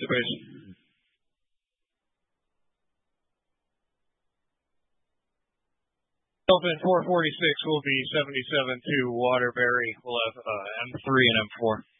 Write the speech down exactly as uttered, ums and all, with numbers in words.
to base. Dolphin four forty-six will be seventy-seven to Waterbury. We'll have uh, M three and M four.